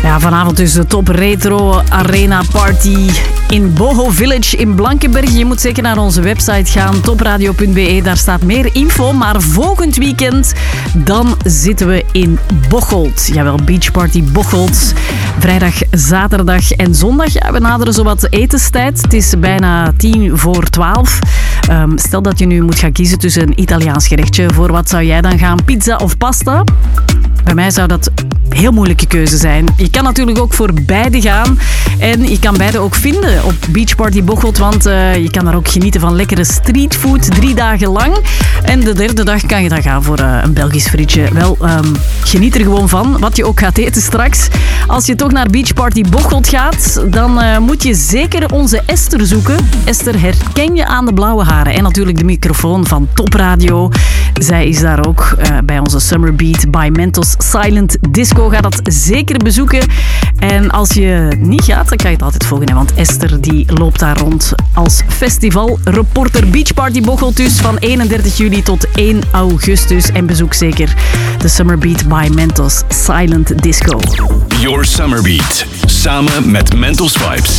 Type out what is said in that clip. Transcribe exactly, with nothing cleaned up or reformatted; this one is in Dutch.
Ja, vanavond dus de Top Retro Arena Party in Boho Village in Blankenberg. Je moet zeker naar onze website gaan, topradio punt be. Daar staat meer info. Maar volgend weekend, dan zitten we in Bocholt. Jawel, Beach Party Bocholt. Vrijdag, zaterdag en zondag. Ja, we naderen zowat etenstijd. Het is bijna tien voor twaalf. Um, stel dat je nu moet gaan kiezen tussen een Italiaans gerechtje. Voor wat zou jij dan gaan? Pizza of pasta? Bij mij zou dat een heel moeilijke keuze zijn. Je kan natuurlijk ook voor beide gaan. En je kan beide ook vinden op Beach Party Bocholt. Want uh, je kan daar ook genieten van lekkere streetfood. Drie dagen lang. En de derde dag kan je dan gaan voor uh, een Belgisch frietje. Wel, um, geniet er gewoon van. Wat je ook gaat eten straks. Als je toch naar Beach Party Bocholt gaat, dan uh, moet je zeker onze Esther zoeken. Esther herken je aan de blauwe haren. En natuurlijk de microfoon van Topradio. Zij is daar ook uh, bij onze Summer Beat by Mentos Silent Disco. Ga dat zeker bezoeken. En als je niet gaat, dan kan je het altijd volgen. Hè? Want Esther die loopt daar rond als festivalreporter. Beach Party Bocholt dus van eenendertig juli tot één augustus. En bezoek zeker de Summer Beat by Mentos Silent Disco. Your Summer Beat. Samen met Mentos Vibes.